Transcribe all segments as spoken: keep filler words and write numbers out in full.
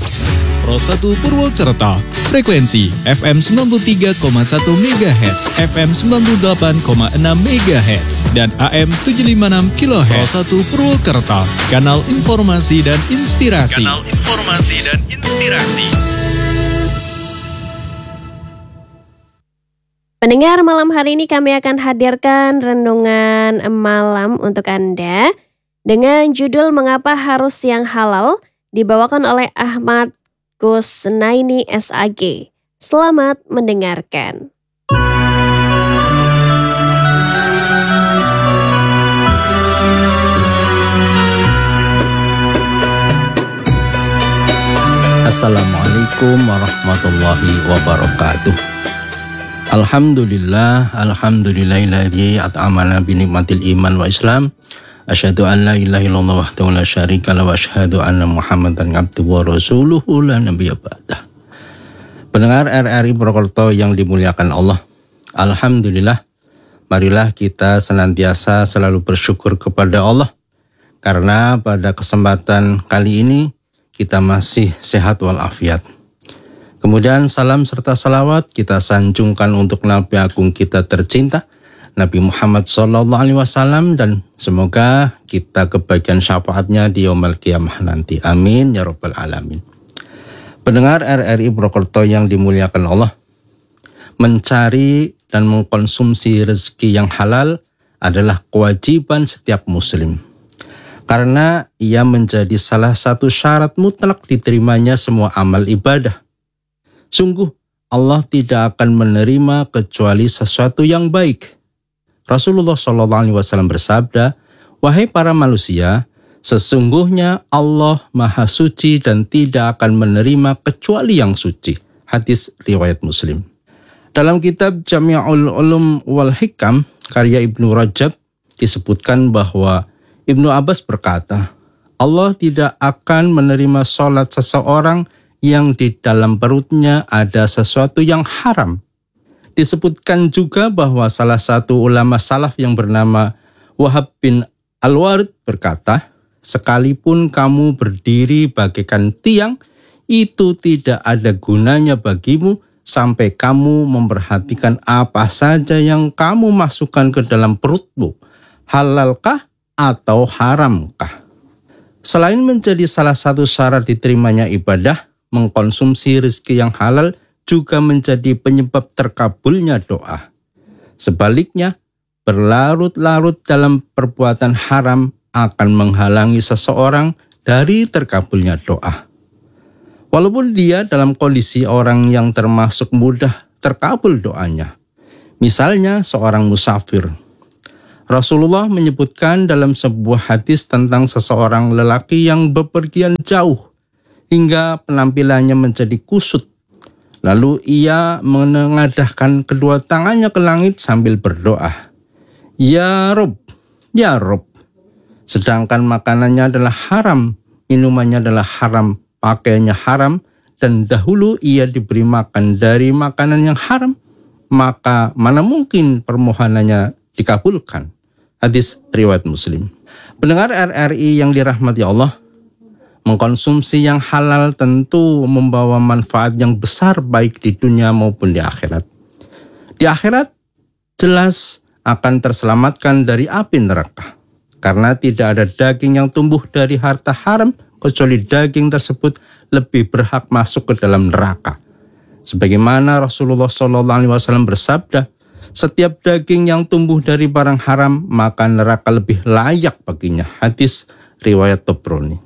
Pro satu Purwokerto, frekuensi F M sembilan puluh tiga koma satu megahertz, F M sembilan puluh delapan koma enam megahertz, dan A M tujuh lima enam kilohertz. Pro satu Purwokerto, kanal informasi dan inspirasi. Kanal informasi dan inspirasi. Pendengar, malam hari ini kami akan hadirkan renungan malam untuk Anda dengan judul Mengapa Harus Yang Halal, dibawakan oleh Ahmad Kusnaini S A G. Selamat mendengarkan. Assalamualaikum warahmatullahi wabarakatuh. Alhamdulillah, alhamdulillahilladzi at'amana bi nikmatil iman wa islam. Asyhadu an la ilaha illallah wahdahu la syarika lahu wa asyhadu anna Muhammadan abduhu wa rasuluhu la nabiyya ba'dah. Pendengar R R I Purwokerto yang dimuliakan Allah, alhamdulillah, marilah kita senantiasa selalu bersyukur kepada Allah karena pada kesempatan kali ini kita masih sehat walafiat. Kemudian salam serta salawat kita sanjungkan untuk Nabi Agung kita tercinta, Nabi Muhammad shallallahu alaihi wasallam, dan semoga kita kebagian syafaatnya di yaumul qiyamah nanti. Amin ya rabbal alamin. Pendengar R R I Purwokerto yang dimuliakan Allah, mencari dan mengkonsumsi rezeki yang halal adalah kewajiban setiap muslim, karena ia menjadi salah satu syarat mutlak diterimanya semua amal ibadah. Sungguh Allah tidak akan menerima kecuali sesuatu yang baik. Rasulullah shallallahu alaihi wasallam bersabda, "Wahai para manusia, sesungguhnya Allah Maha Suci dan tidak akan menerima kecuali yang suci." Hadis riwayat Muslim. Dalam kitab Jami'ul Ulum wal Hikam karya Ibnu Rajab disebutkan bahwa Ibnu Abbas berkata, Allah tidak akan menerima sholat seseorang yang di dalam perutnya ada sesuatu yang haram. Disebutkan juga bahwa salah satu ulama salaf yang bernama Wahab bin Al-Warid berkata, sekalipun kamu berdiri bagaikan tiang, itu tidak ada gunanya bagimu sampai kamu memperhatikan apa saja yang kamu masukkan ke dalam perutmu, halalkah atau haramkah. Selain menjadi salah satu syarat diterimanya ibadah, mengkonsumsi rezeki yang halal juga menjadi penyebab terkabulnya doa. Sebaliknya, berlarut-larut dalam perbuatan haram akan menghalangi seseorang dari terkabulnya doa. Walaupun dia dalam kondisi orang yang termasuk mudah terkabul doanya. Misalnya seorang musafir. Rasulullah menyebutkan dalam sebuah hadis tentang seseorang lelaki yang bepergian jauh hingga penampilannya menjadi kusut. Lalu ia menengadahkan kedua tangannya ke langit sambil berdoa, Ya Rob, Ya Rob. Sedangkan makanannya adalah haram, minumannya adalah haram, pakaiannya haram, dan dahulu ia diberi makan dari makanan yang haram, maka mana mungkin permohonannya dikabulkan. Hadis riwayat Muslim. Pendengar R R I yang dirahmati Allah, mengkonsumsi yang halal tentu membawa manfaat yang besar baik di dunia maupun di akhirat. Di akhirat jelas akan terselamatkan dari api neraka. Karena tidak ada daging yang tumbuh dari harta haram kecuali daging tersebut lebih berhak masuk ke dalam neraka. Sebagaimana Rasulullah shallallahu alaihi wasallam bersabda, setiap daging yang tumbuh dari barang haram maka neraka lebih layak baginya. Hadis riwayat Tabrani.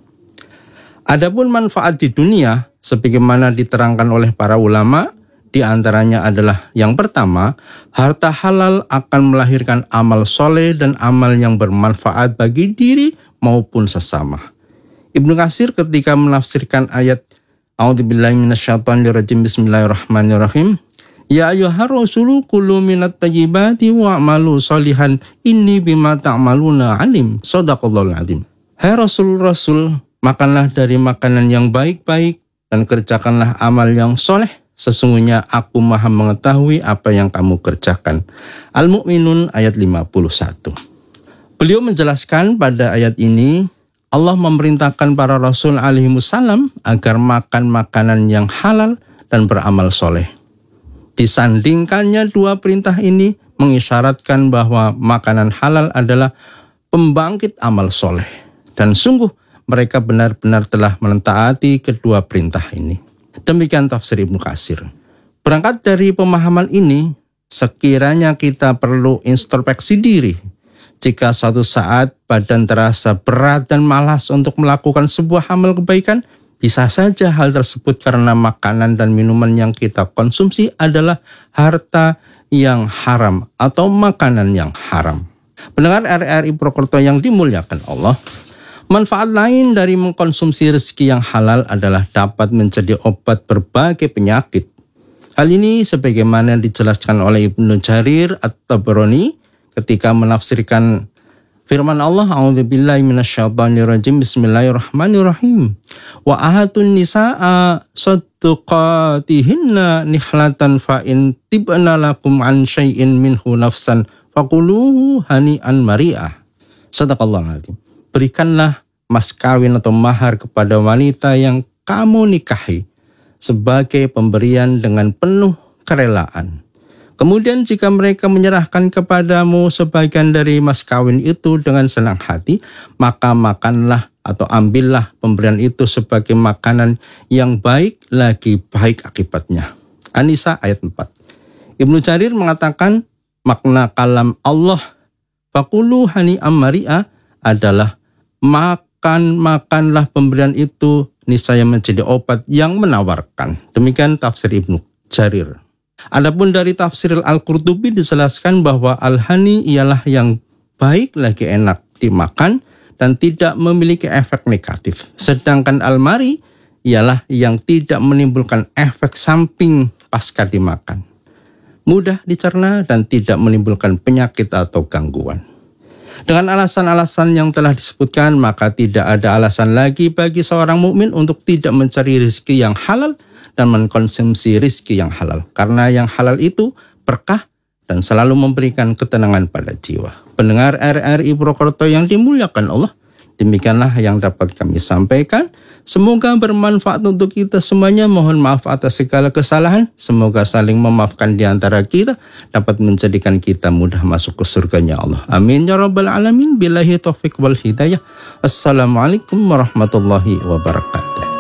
Adapun manfaat di dunia, sebagaimana diterangkan oleh para ulama, di antaranya adalah yang pertama, harta halal akan melahirkan amal soleh dan amal yang bermanfaat bagi diri maupun sesama. Ibnu Katsir ketika menafsirkan ayat A'udzubillahi minasyaitonirrajim Bismillahirrahmanirrahim, Ya ayyuhar rasulu kulu minat tayyibati wa'malu sholihan inni bima ta'maluna alim. Shadaqallahul azim. Hai Rasul-Rasul, makanlah dari makanan yang baik-baik dan kerjakanlah amal yang soleh. Sesungguhnya aku maha mengetahui apa yang kamu kerjakan. Al-Mu'minun ayat lima puluh satu. Beliau menjelaskan pada ayat ini, Allah memerintahkan para Rasul alaihimussalam agar makan makanan yang halal dan beramal soleh. Disandingkannya dua perintah ini mengisyaratkan bahwa makanan halal adalah pembangkit amal soleh. Dan sungguh mereka benar-benar telah mentaati kedua perintah ini. Demikian tafsir Ibnu Katsir. Berangkat dari pemahaman ini, sekiranya kita perlu introspeksi diri. Jika suatu saat badan terasa berat dan malas untuk melakukan sebuah amal kebaikan, bisa saja hal tersebut karena makanan dan minuman yang kita konsumsi adalah harta yang haram atau makanan yang haram. Pendengar R R I Purwokerto yang dimuliakan Allah, manfaat lain dari mengkonsumsi rezeki yang halal adalah dapat menjadi obat berbagai penyakit. Hal ini sebagaimana dijelaskan oleh Ibnu Jarir At-Tabrani ketika menafsirkan firman Allah, A'udzubillahi minasyaitonirrajim, Bismillahirrahmanirrahim. Wa ahatun nisaa sadaqatihinna nihlatan fa in tibna lakum an syai'in minhu nafsan faquluhu hani'an mari'ah. Sadaqallahul azim. Berikanlah mas kawin atau mahar kepada wanita yang kamu nikahi sebagai pemberian dengan penuh kerelaan. Kemudian jika mereka menyerahkan kepadamu sebagian dari mas kawin itu dengan senang hati, maka makanlah atau ambillah pemberian itu sebagai makanan yang baik lagi baik akibatnya. An-Nisa ayat empat. Ibnu Jarir mengatakan makna kalam Allah faqulu hani'am mari'ah adalah makan-makanlah pemberian itu niscaya menjadi obat yang menawarkan. Demikian tafsir Ibnu Jarir. Adapun dari tafsir Al-Qurtubi dijelaskan bahwa al-hani ialah yang baik lagi enak dimakan dan tidak memiliki efek negatif. Sedangkan al-mari ialah yang tidak menimbulkan efek samping pasca dimakan. Mudah dicerna dan tidak menimbulkan penyakit atau gangguan. Dengan alasan-alasan yang telah disebutkan, maka tidak ada alasan lagi bagi seorang mukmin untuk tidak mencari rezeki yang halal dan mengkonsumsi rezeki yang halal. Karena yang halal itu berkah dan selalu memberikan ketenangan pada jiwa. Pendengar R R I Purwokerto yang dimuliakan Allah, demikianlah yang dapat kami sampaikan. Semoga bermanfaat untuk kita semuanya. Mohon maaf atas segala kesalahan. Semoga saling memaafkan di antara kita dapat menjadikan kita mudah masuk ke surganya Allah. Amin ya rabbal alamin. Billahi taufiq wal hidayah. Assalamualaikum warahmatullahi wabarakatuh.